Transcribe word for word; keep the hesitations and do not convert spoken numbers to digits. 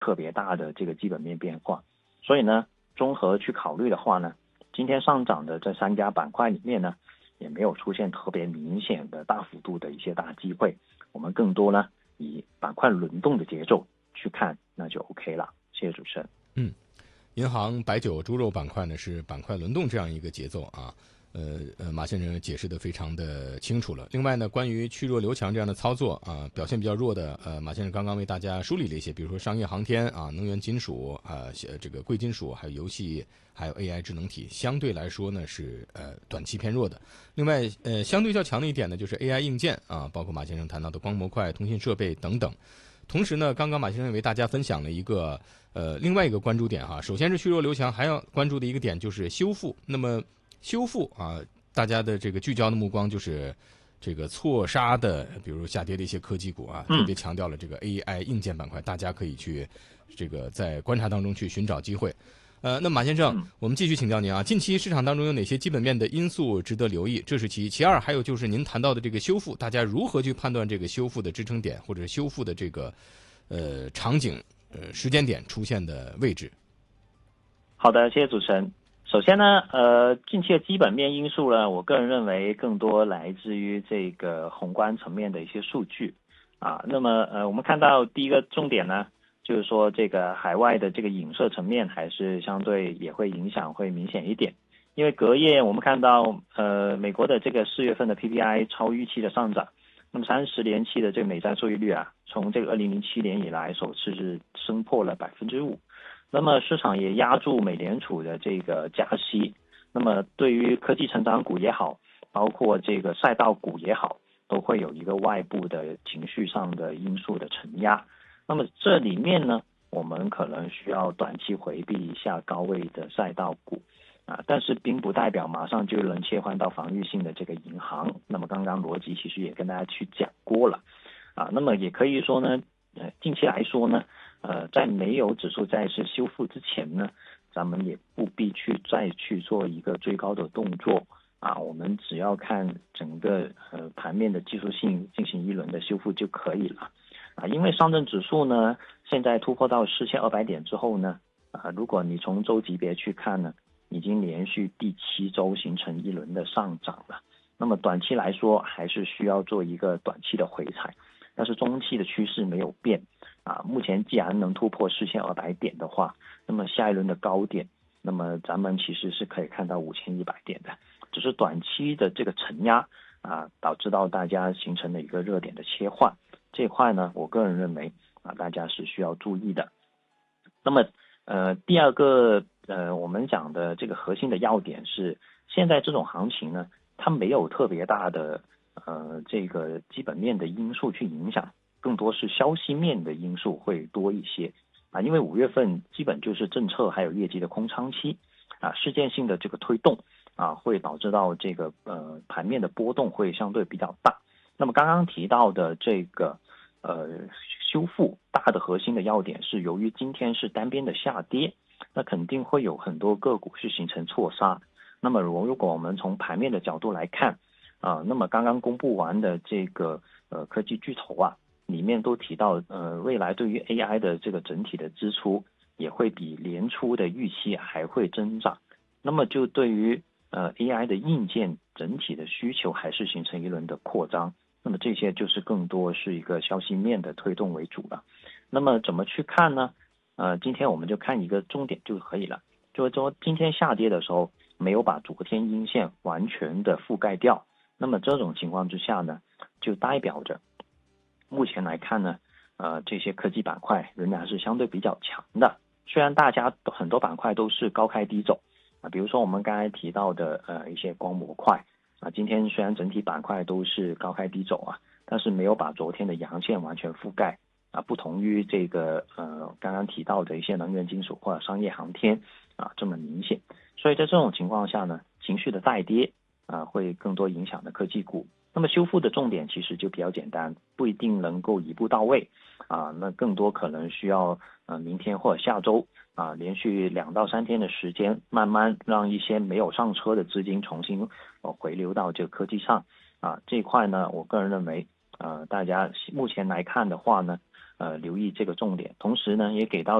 特别大的这个基本面变化，所以呢，综合去考虑的话呢，今天上涨的这三家板块里面呢，也没有出现特别明显的大幅度的一些大机会，我们更多呢以板块轮动的节奏去看，那就 OK 了。谢谢主持人。 嗯，银行、白酒、猪肉板块呢是板块轮动这样一个节奏啊。呃呃，马先生解释的非常的清楚了。另外呢，关于去弱留强这样的操作啊，表现比较弱的，呃，马先生刚刚为大家梳理了一些，比如说商业航天啊、能源金属啊、这个贵金属，还有游戏，还有 A I 智能体，相对来说呢是呃短期偏弱的。另外，呃，相对较强的一点呢，就是 A I 硬件啊，包括马先生谈到的光模块、通信设备等等。同时呢，刚刚马先生为大家分享了一个呃另外一个关注点哈，首先是去弱留强，还要关注的一个点就是修复。那么修复啊，大家的这个聚焦的目光就是这个错杀的，比如下跌的一些科技股啊，特别强调了这个 A I 硬件板块，大家可以去这个在观察当中去寻找机会。呃，那马先生，我们继续请教您啊，近期市场当中有哪些基本面的因素值得留意？这是其一，其二还有就是您谈到的这个修复，大家如何去判断这个修复的支撑点，或者修复的这个呃场景、呃时间点出现的位置？ 好的，谢谢主持人。首先呢，呃，近期的基本面因素呢，我个人认为更多来自于这个宏观层面的一些数据啊。那么，呃，我们看到第一个重点呢，就是说这个海外的这个影射层面还是相对也会影响会明显一点，因为隔夜我们看到，呃，美国的这个四月份的 P P I 超预期的上涨，那么三十年期的这个美债收益率啊，从这个二零零七年以来首次是升破了百分之五。那么市场也压住美联储的这个加息，那么对于科技成长股也好，包括这个赛道股也好，都会有一个外部的情绪上的因素的承压。那么这里面呢，我们可能需要短期回避一下高位的赛道股啊，但是并不代表马上就能切换到防御性的这个银行。那么刚刚逻辑其实也跟大家去讲过了啊，那么也可以说呢，呃，近期来说呢。呃，在没有指数再次修复之前呢，咱们也不必去再去做一个追高的动作啊，我们只要看整个呃盘面的技术性进行一轮的修复就可以了啊。因为上证指数呢，现在突破到四千二百点之后呢，啊，如果你从周级别去看呢，已经连续第七周形成一轮的上涨了。那么短期来说，还是需要做一个短期的回踩。但是中期的趋势没有变啊，目前既然能突破四千二百点的话，那么下一轮的高点，那么咱们其实是可以看到五千一百点的，只是短期的这个承压啊，导致到大家形成了一个热点的切换，这块呢，我个人认为啊，大家是需要注意的。那么呃，第二个呃，我们讲的这个核心的要点是，现在这种行情呢，它没有特别大的。呃，这个基本面的因素去影响，更多是消息面的因素会多一些啊。因为五月份基本就是政策还有业绩的空仓期啊，事件性的这个推动啊，会导致到这个呃盘面的波动会相对比较大。那么刚刚提到的这个呃修复大的核心的要点是，由于今天是单边的下跌，那肯定会有很多个股是形成错杀。那么如如果我们从盘面的角度来看，啊，那么刚刚公布完的这个呃科技巨头啊，里面都提到呃未来对于 A I 的这个整体的支出也会比年初的预期还会增长，那么就对于呃 A I 的硬件整体的需求还是形成一轮的扩张，那么这些就是更多是一个消息面的推动为主了。那么怎么去看呢？呃，今天我们就看一个重点就可以了，就是说今天下跌的时候没有把昨天阴线完全的覆盖掉。那么这种情况之下呢，就代表着目前来看呢，呃，这些科技板块仍然是相对比较强的。虽然大家很多板块都是高开低走啊，比如说我们刚才提到的呃一些光模块啊，今天虽然整体板块都是高开低走啊，但是没有把昨天的阳线完全覆盖啊，不同于这个呃刚刚提到的一些能源金属或者商业航天啊这么明显。所以在这种情况下呢，情绪的再跌。啊，会更多影响的科技股。那么修复的重点其实就比较简单，不一定能够一步到位啊，那更多可能需要呃明天或者下周啊，连续两到三天的时间，慢慢让一些没有上车的资金重新呃回流到这个科技上啊。这一块呢，我个人认为呃大家目前来看的话呢， 呃留意这个重点，同时呢也给到